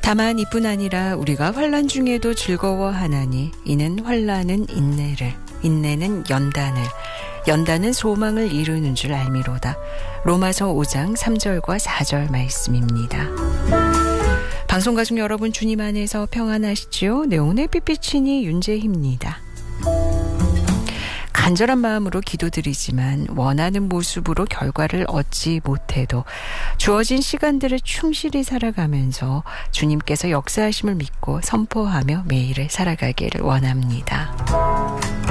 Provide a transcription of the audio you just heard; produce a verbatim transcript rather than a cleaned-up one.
다만 이뿐 아니라 우리가 환난 중에도 즐거워하나니 이는 환난은 인내를, 인내는 연단을, 연단은 소망을 이루는 줄 알미로다. 로마서 오 장 삼 절과 사 절 말씀입니다. 방송가족 여러분, 주님 안에서 평안하시지요? 네, 오늘 빛비치니 윤재희입니다. 간절한 마음으로 기도드리지만 원하는 모습으로 결과를 얻지 못해도 주어진 시간들을 충실히 살아가면서 주님께서 역사하심을 믿고 선포하며 매일을 살아가기를 원합니다.